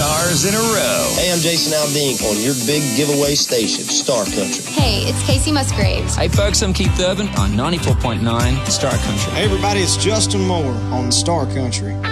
stars in a row. Hey, I'm Jason Aldean on your big giveaway station, Star Country. Hey, it's Casey Musgraves. Hey, folks, I'm Keith Urban on 94.9 Star Country. Hey, everybody, it's Justin Moore on Star Country.